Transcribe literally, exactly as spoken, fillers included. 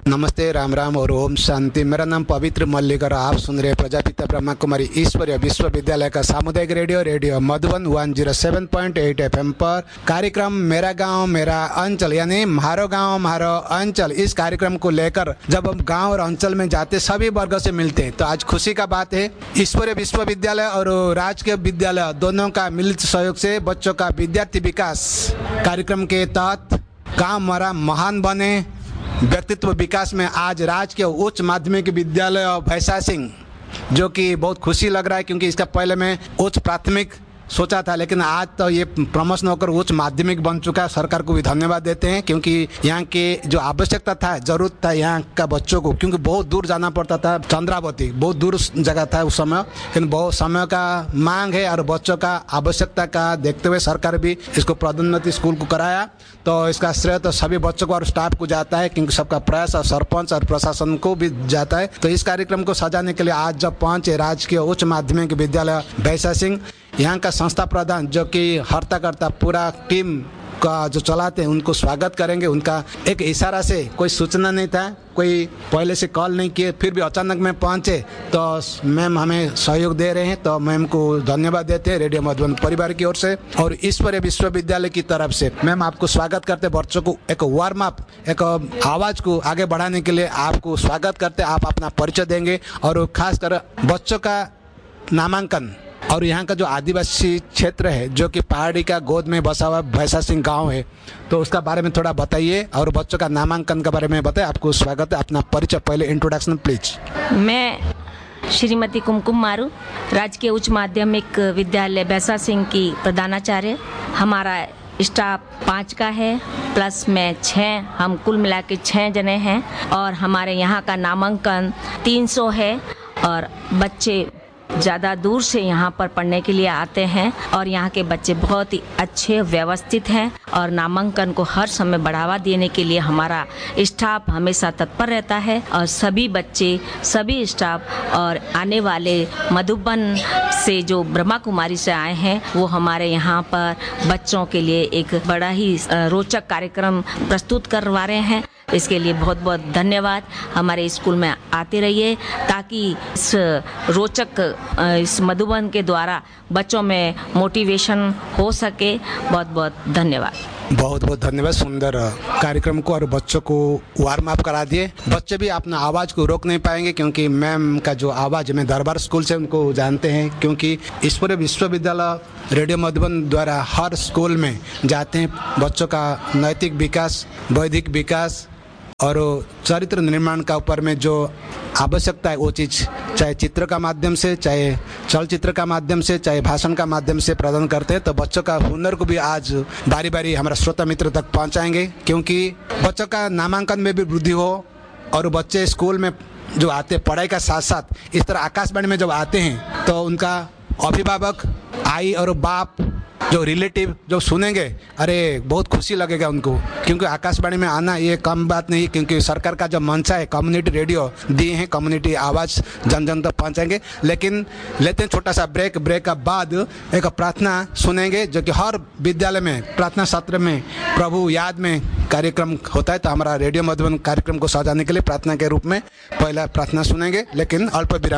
नमस्ते, राम राम और ओम शांति। मेरा नाम पवित्र मल्लिक और आप सुन रहे प्रजापिता ब्रह्मा कुमारी ईश्वरीय विश्वविद्यालय का सामुदायिक रेडियो रेडियो मधुबन एक सौ सात पॉइंट आठ एफएम पर कार्यक्रम मेरा गांव मेरा अंचल, यानी म्हारो गांव म्हारो अंचल। इस कार्यक्रम को लेकर जब हम गांव और अंचल में जाते सभी वर्गों से मिलते हैं, तो आज खुशी का बात है ईश्वरीय विश्वविद्यालय और राजकीय विद्यालय दोनों का मिलित सहयोग से बच्चों का विद्यार्थी विकास कार्यक्रम के तहत गांव हमारा महान बने व्यक्तित्व विकास में आज राजकीय उच्च माध्यमिक विद्यालय भैसा सिंह, जो कि बहुत खुशी लग रहा है क्योंकि इसका पहले मैं उच्च प्राथमिक सोचा था, लेकिन आज तो ये प्रमोशन होकर उच्च माध्यमिक बन चुका है। सरकार को भी धन्यवाद देते हैं क्योंकि यहाँ के जो आवश्यकता था, जरूरत था यहाँ का बच्चों को, क्योंकि बहुत दूर जाना पड़ता था। चंद्रावती बहुत दूर जगह था उस समय, लेकिन बहुत समय का मांग है और बच्चों का आवश्यकता का देखते हुए सरकार भी इसको पदोन्नति स्कूल को कराया। तो इसका श्रेय तो सभी बच्चों को और स्टाफ को जाता है क्योंकि सबका प्रयास और सरपंच और प्रशासन को भी जाता है। तो इस कार्यक्रम को सजाने के लिए आज जब पहुंचे राजकीय उच्च माध्यमिक विद्यालय भैसा सिंह, यहाँ का संस्था प्रधान जो कि हर्ता करता पूरा टीम का जो चलाते हैं, उनको स्वागत करेंगे। उनका एक इशारा से, कोई सूचना नहीं था, कोई पहले से कॉल नहीं किए, फिर भी अचानक में पहुंचे तो मैम हमें सहयोग दे रहे हैं, तो मैम को धन्यवाद देते हैं रेडियो मधुबन परिवार की ओर से और ईश्वरीय विश्वविद्यालय की तरफ से। मैम आपको स्वागत करते, बच्चों को एक वार्म अप, एक आवाज़ को आगे बढ़ाने के लिए आपको स्वागत करते। आप अपना परिचय देंगे और खासकर बच्चों का नामांकन और यहाँ का जो आदिवासी क्षेत्र है जो कि पहाड़ी का गोद में बसा हुआ भैसा सिंह गांव है, तो उसका बारे में थोड़ा बताइए और बच्चों का नामांकन के बारे में बताइए। आपको स्वागत है, अपना परिचय पहले इंट्रोडक्शन प्लीज। मैं श्रीमती कुमकुम मारू, राजकीय उच्च माध्यमिक विद्यालय भैसा सिंह की प्रधानाचार्य। हमारा स्टाफ पाँच का है प्लस मैं छः, हम कुल मिला के छः जने हैं और हमारे यहाँ का नामांकन तीन सौ है और बच्चे ज़्यादा दूर से यहाँ पर पढ़ने के लिए आते हैं और यहाँ के बच्चे बहुत ही अच्छे व्यवस्थित हैं और नामांकन को हर समय बढ़ावा देने के लिए हमारा स्टाफ हमेशा तत्पर रहता है और सभी बच्चे, सभी स्टाफ और आने वाले मधुबन से जो ब्रह्मा कुमारी से आए हैं वो हमारे यहाँ पर बच्चों के लिए एक बड़ा ही रोचक कार्यक्रम प्रस्तुत करवा रहे हैं। इसके लिए बहुत बहुत धन्यवाद। हमारे स्कूल में आते रहिए ताकि इस रोचक इस मधुबन के द्वारा बच्चों में मोटिवेशन हो सके। बहुत बहुत धन्यवाद। बहुत बहुत धन्यवाद। सुंदर कार्यक्रम को और बच्चों को वार्म अप करा दिए। बच्चे भी अपना आवाज़ को रोक नहीं पाएंगे क्योंकि मैम का जो आवाज़, मैं दरबार स्कूल से उनको जानते हैं क्योंकि ईश्वरीय विश्वविद्यालय रेडियो मधुबन द्वारा हर स्कूल में जाते हैं। बच्चों का नैतिक विकास, बौद्धिक विकास और चरित्र निर्माण का ऊपर में जो आवश्यकता है वो चीज़ चाहे चित्र का माध्यम से, चाहे चलचित्र का माध्यम से, चाहे भाषण का माध्यम से प्रदान करते हैं। तो बच्चों का हुनर को भी आज बारी बारी हमारा श्रोता मित्र तक पहुंचाएंगे क्योंकि बच्चों का नामांकन में भी वृद्धि हो और बच्चे स्कूल में जो आते पढ़ाई का साथ साथ इस तरह आकाशवाणी में जब आते हैं तो उनका अभिभावक, आई और बाप, जो रिलेटिव जो सुनेंगे, अरे बहुत खुशी लगेगा उनको क्योंकि आकाशवाणी में आना ये कम बात नहीं, क्योंकि सरकार का जो मंशा है कम्युनिटी रेडियो दिए हैं, कम्युनिटी आवाज़ जन जन तक पहुँचाएंगे। लेकिन लेते हैं छोटा सा ब्रेक। ब्रेक के बाद एक प्रार्थना सुनेंगे जो कि हर विद्यालय में प्रार्थना सत्र में प्रभु याद में कार्यक्रम होता है। तो हमारा रेडियो मधुबन कार्यक्रम को सजाने के लिए प्रार्थना के रूप में पहला प्रार्थना सुनेंगे, लेकिन अल्प विराम